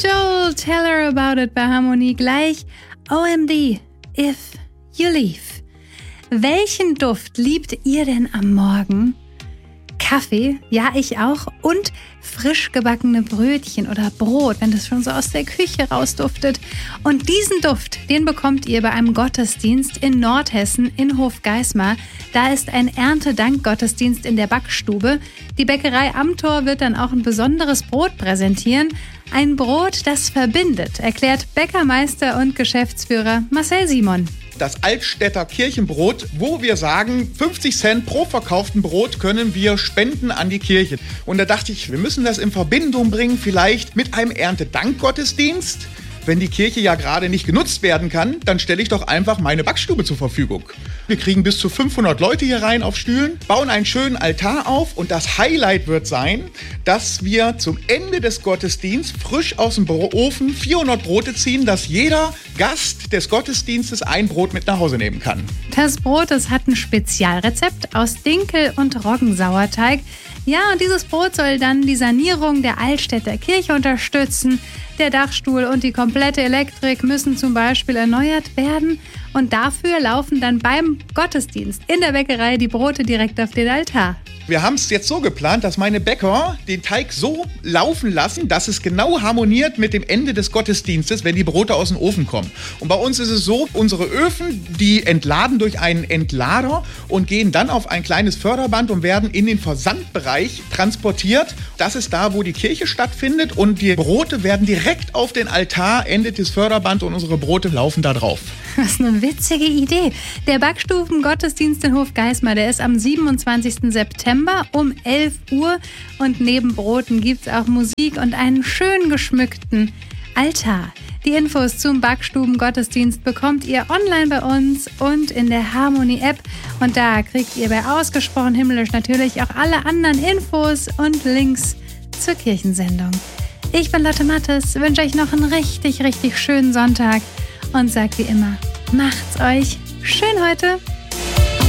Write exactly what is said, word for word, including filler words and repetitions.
Joel, Tell Her About It bei Harmonie gleich. O M D, If You Leave. Welchen Duft liebt ihr denn am Morgen? Kaffee, ja ich auch, und frisch gebackene Brötchen oder Brot, wenn das schon so aus der Küche rausduftet. Und diesen Duft, den bekommt ihr bei einem Gottesdienst in Nordhessen in Hofgeismar. Da ist ein Erntedank-Gottesdienst in der Backstube. Die Bäckerei Amthor wird dann auch ein besonderes Brot präsentieren. Ein Brot, das verbindet, erklärt Bäckermeister und Geschäftsführer Marcel Simon. Das Altstädter Kirchenbrot, wo wir sagen, fünfzig Cent pro verkauften Brot können wir spenden an die Kirche. Und da dachte ich, wir müssen das in Verbindung bringen, vielleicht mit einem Erntedankgottesdienst. Wenn die Kirche ja gerade nicht genutzt werden kann, dann stelle ich doch einfach meine Backstube zur Verfügung. Wir kriegen bis zu fünfhundert Leute hier rein auf Stühlen, bauen einen schönen Altar auf und das Highlight wird sein, dass wir zum Ende des Gottesdienstes frisch aus dem Ofen vierhundert Brote ziehen, dass jeder Gast des Gottesdienstes ein Brot mit nach Hause nehmen kann. Das Brot, das hat ein Spezialrezept aus Dinkel- und Roggensauerteig. Ja, und dieses Brot soll dann die Sanierung der Altstädter Kirche unterstützen. Der Dachstuhl und die komplette Elektrik müssen zum Beispiel erneuert werden. Und dafür laufen dann beim Gottesdienst in der Bäckerei die Brote direkt auf den Altar. Wir haben es jetzt so geplant, dass meine Bäcker den Teig so laufen lassen, dass es genau harmoniert mit dem Ende des Gottesdienstes, wenn die Brote aus dem Ofen kommen. Und bei uns ist es so, unsere Öfen, die entladen durch einen Entlader und gehen dann auf ein kleines Förderband und werden in den Versandbereich transportiert. Das ist da, wo die Kirche stattfindet und die Brote werden direkt auf den Altar, endet das Förderband und unsere Brote laufen da drauf. Was eine witzige Idee. Der Backstuben-Gottesdienst in Hofgeismar, der ist am siebenundzwanzigsten September um elf Uhr. Und neben Broten gibt es auch Musik und einen schön geschmückten Altar. Die Infos zum Backstuben-Gottesdienst bekommt ihr online bei uns und in der Harmonie-App. Und da kriegt ihr bei Ausgesprochen Himmlisch natürlich auch alle anderen Infos und Links zur Kirchensendung. Ich bin Lotte Mattes, wünsche euch noch einen richtig, richtig schönen Sonntag. Und sagt wie immer, macht's euch schön heute.